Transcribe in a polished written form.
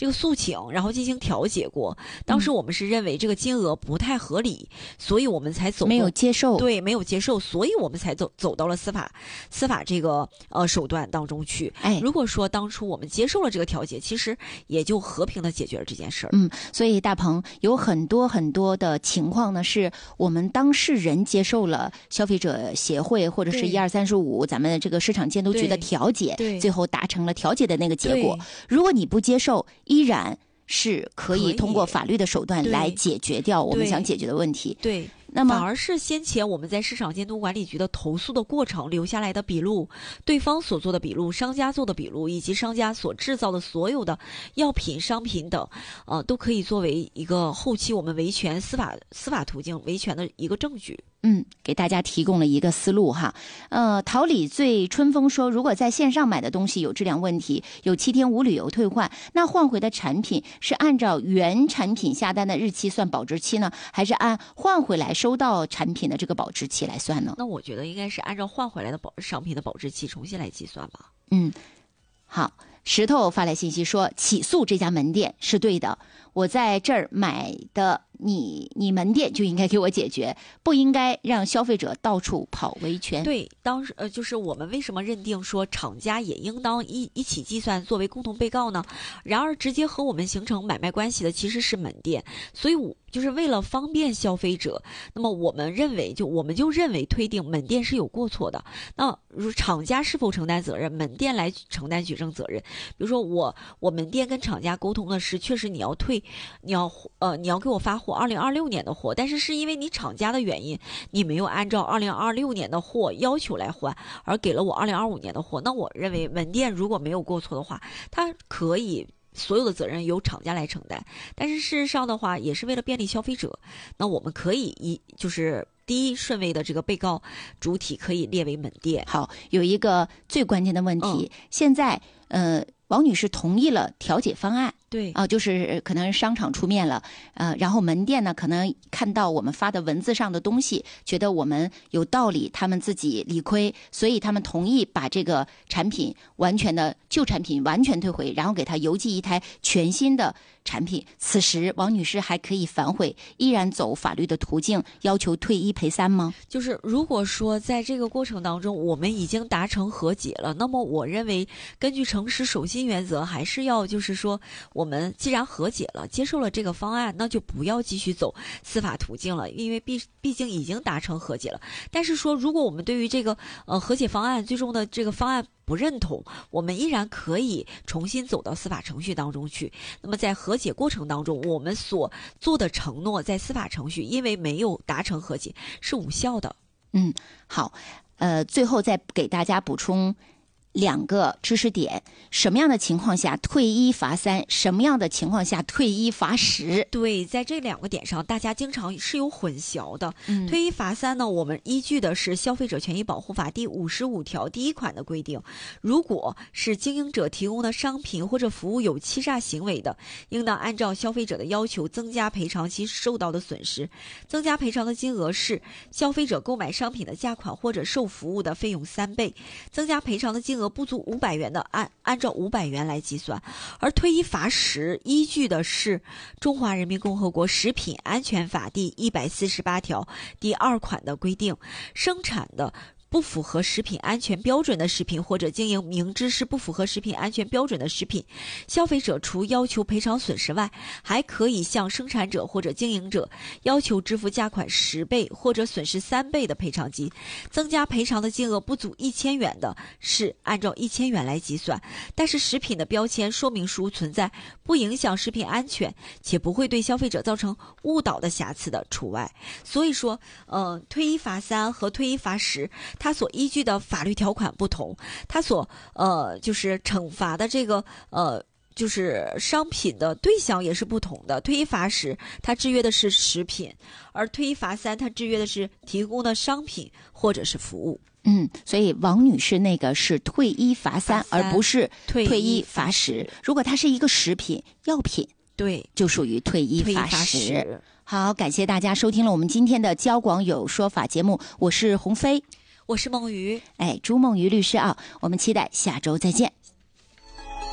这个诉请，然后进行调解过。当时我们是认为这个金额不太合理，所以我们才没有接受， 对，没有接受，所以我们才走到了司法这个手段当中去。如果说当初我们接受了这个调解，其实也就和平的解决了这件事儿。 所以大鹏有很多很多的情况呢，是我们当事人接受了消费者协会或者是12345咱们这个市场监督局的调解，最后达成了调解的那个结果。如果你不接受，依然是可以通过法律的手段来解决掉我们想解决的问题。 对， 那么反而是先前我们在市场监督管理局的投诉的过程留下来的笔录，对方所做的笔录，商家做的笔录，以及商家所制造的所有的药品、商品等，都可以作为一个后期我们维权司法途径维权的一个证据。 给大家提供了一个思路哈。桃李醉春风说，如果在线上买的东西有质量问题，有7天无理由退换，那换回的产品是按照原产品下单的日期算保质期呢，还是按换回来收到产品的这个保质期来算呢？ 那我觉得应该是按照换回来的商品的保质期重新来计算吧。 好，石头发来信息说，起诉这家门店是对的，我在这儿买的，你门店就应该给我解决，不应该让消费者到处跑维权。 对，当时就是我们为什么认定说厂家也应当一起计算作为共同被告呢？然而直接和我们形成买卖关系的其实是门店，所以就是为了方便消费者，那么我们就认为推定门店是有过错的。那如厂家是否承担责任，门店来承担举证责任。比如说我门店跟厂家沟通的是，确实你要退，你要给我发货2026年的货，但是因为你厂家的原因，你没有按照2026年的货要求来换，而给了我2025年的货。那我认为门店如果没有过错的话，它可以所有的责任由厂家来承担。但是事实上的话，也是为了便利消费者，那我们可以就是第一顺位的这个被告主体可以列为门店。 好，有一个最关键的问题，现在王女士同意了调解方案。 对就是可能商场出面了，然后门店呢可能看到我们发的文字上的东西，觉得我们有道理，他们自己理亏，所以他们同意把这个产品旧产品完全退回，然后给他邮寄一台全新的产品。此时王女士还可以反悔，依然走法律的途径，要求退1赔3吗？ 就是如果说在这个过程当中我们已经达成和解了，那么我认为根据诚实守信原则，还是要就是说我们既然和解了，接受了这个方案，那就不要继续走司法途径了，因为毕竟已经达成和解了。但是说如果我们对于这个和解方案最终的这个方案不认同，我们依然可以重新走到司法程序当中去。那么在和解过程当中，我们所做的承诺在司法程序因为没有达成和解是无效的。 好，最后再给大家补充2个知识点，什么样的情况下退1罚3，什么样的情况下退1罚10？ 对，在这2个点上大家经常是有混淆的。退1罚3呢，我们依据的是消费者权益保护法第55条第1款的规定，如果是经营者提供的商品或者服务有欺诈行为的，应当按照消费者的要求增加赔偿其受到的损失，增加赔偿的金额是消费者购买商品的价款或者受服务的费用3倍，增加赔偿的金额不足500元的按照500元来计算。而退1罚10依据的是中华人民共和国食品安全法第148条第2款的规定，生产的不符合食品安全标准的食品，或者经营明知是不符合食品安全标准的食品，消费者除要求赔偿损失外，还可以向生产者或者经营者要求支付价款10倍或者损失3倍的赔偿金。增加赔偿的金额不足1000元的，是按照1000元来计算，但是食品的标签说明书存在不影响食品安全且不会对消费者造成误导的瑕疵的除外。所以说退1罚3和退1罚10它所依据的法律条款不同，它所就是惩罚的这个就是商品的对象也是不同的。退1罚10它制约的是食品，而退1罚3它制约的是提供的商品或者是服务。 所以王女士那个是退1罚3，而不是退1罚10。如果它是一个食品药品， 对， 就属于退1罚10。好，感谢大家收听了我们今天的交广有说法节目，我是鸿飞， 我是梦瑜， 朱梦瑜律师啊，我们期待下周再见。